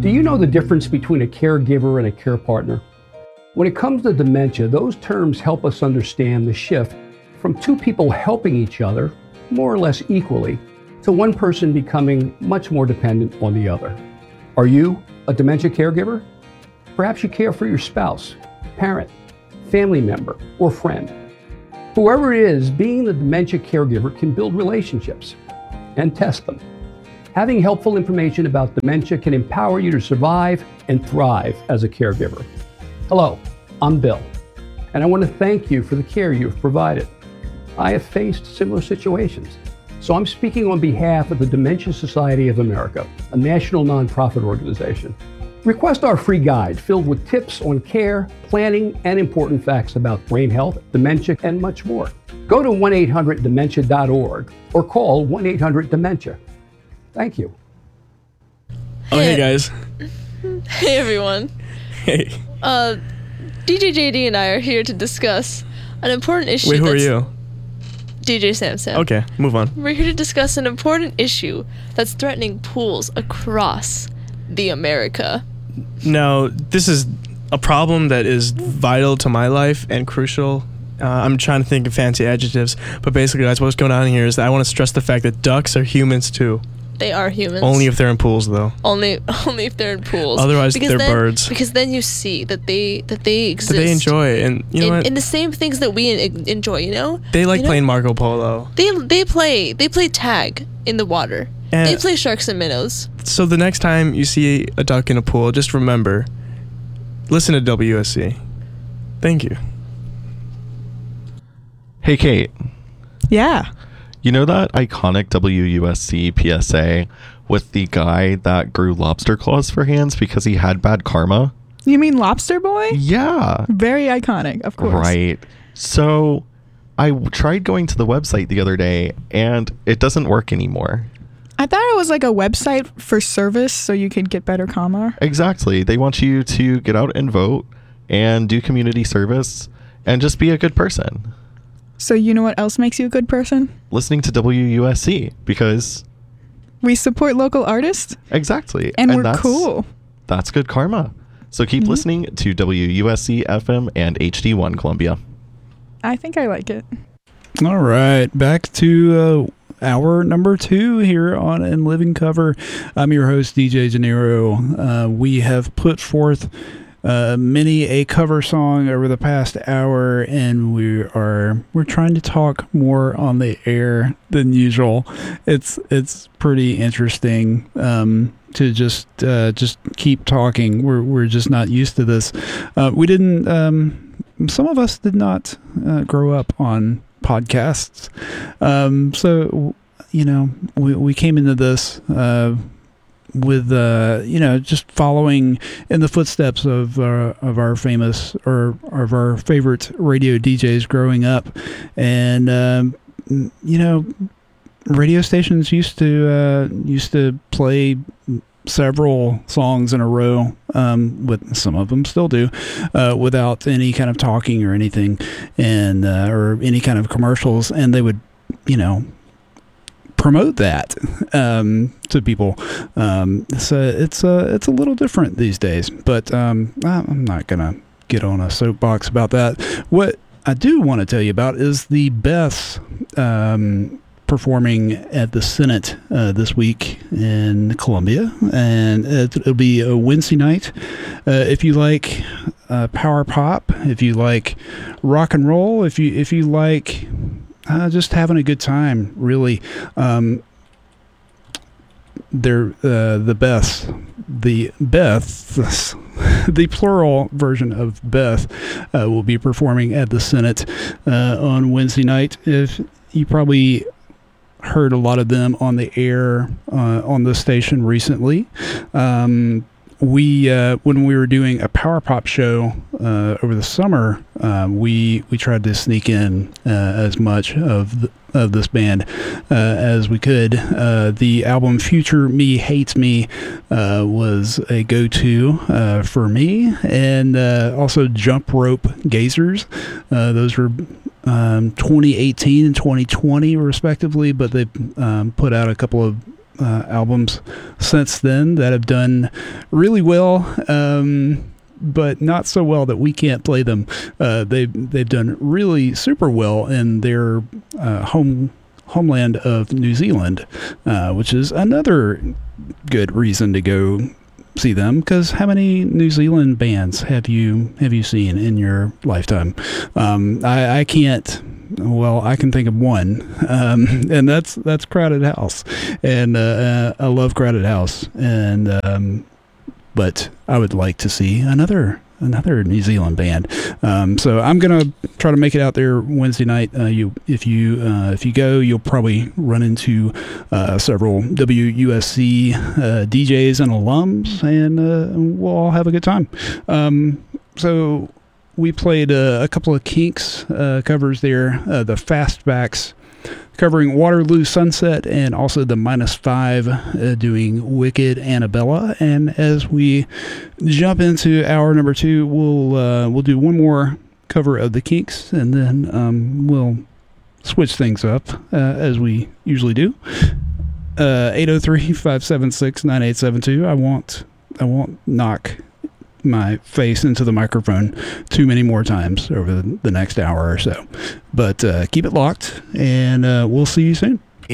Do you know the difference between a caregiver and a care partner? When it comes to dementia, those terms help us understand the shift from two people helping each other, more or less equally, to one person becoming much more dependent on the other. Are you a dementia caregiver? Perhaps you care for your spouse, parent, family member, or friend. Whoever it is, being the dementia caregiver can build relationships and test them. Having helpful information about dementia can empower you to survive and thrive as a caregiver. Hello, I'm Bill, and I want to thank you for the care you've provided. I have faced similar situations, so I'm speaking on behalf of the Dementia Society of America, a national nonprofit organization. Request our free guide filled with tips on care, planning, and important facts about brain health, dementia, and much more. Go to 1-800-DEMENTIA.org or call 1-800-DEMENTIA. Thank you. Oh, hey guys. Hey everyone. Hey. DJ JD and I are here to discuss an important issue. Wait, who are you? DJ Sam. Okay, move on. We're here to discuss an important issue that's threatening pools across the America. Now, this is a problem that is vital to my life and crucial. I'm trying to think of fancy adjectives, but basically, guys, what's going on here is that I want to stress the fact that ducks are humans too. They are humans. Only if they're in pools, though. Only if they're in pools. Otherwise, they're birds. Because then you see that they exist. That they enjoy, and you know what? In the same things that we enjoy, you know. They like playing Marco Polo. They play tag in the water. And they play sharks and minnows. So the next time you see a duck in a pool, just remember, listen to WSC. Thank you. Hey, Kate. Yeah. You know that iconic WUSC PSA with the guy that grew lobster claws for hands because he had bad karma? You mean Lobster Boy? Yeah. Very iconic, of course. Right. So I tried going to the website the other day and it doesn't work anymore. I thought it was like a website for service so you could get better karma. Exactly. They want you to get out and vote and do community service and just be a good person. So you know what else makes you a good person? Listening to WUSC because we support local artists. Exactly. And we're cool. That's good karma. So keep listening to WUSC FM and HD1 Columbia. I think I like it. All right. Back to hour number 2 here on In Living Cover. I'm your host, DJ Gennaro. We have put forth many a cover song over the past hour, and we're trying to talk more on the air than usual. It's pretty interesting to just keep talking. We're just not used to this. We didn't. Some of us did not grow up on podcasts, so you know we came into this with just following in the footsteps of our famous or of our favorite radio DJs growing up, and radio stations used to play several songs in a row, with some of them still do, without any kind of talking or anything, and or any kind of commercials, and they would promote that to people. So it's a little different these days, but I'm not gonna get on a soapbox about that. What I do want to tell you about is the Beths performing at the Senate this week in Columbia, and it'll be a Wednesday night. If you like power pop, if you like rock and roll, if you like just having a good time, really. They're the Beths, the plural version of Beth, will be performing at the Senate on Wednesday night. If you probably heard a lot of them on the air on the station recently. We when we were doing a power pop show over the summer, we tried to sneak in as much of this band as we could. The album Future Me Hates Me was a go-to for me, and also Jump Rope Gazers. Those were 2018 and 2020 respectively, but they put out a couple of albums since then that have done really well, but not so well that we can't play them. They've done really super well in their homeland of New Zealand, which is another good reason to go see them, because how many New Zealand bands have you seen in your lifetime? I can't. Well, I can think of one, and that's Crowded House, and I love Crowded House, and but I would like to see another New Zealand band. So I'm gonna try to make it out there Wednesday night. If you go, you'll probably run into several WUSC DJs and alums, and we'll all have a good time. So we played a couple of Kinks covers there, the Fastbacks covering Waterloo Sunset, and also the -5 doing Wicked Annabella. And as we jump into hour number 2, we'll do one more cover of the Kinks, and then we'll switch things up as we usually do. 803-576-9872. I won't knock my face into the microphone too many more times over the next hour or so, but keep it locked, and we'll see you soon.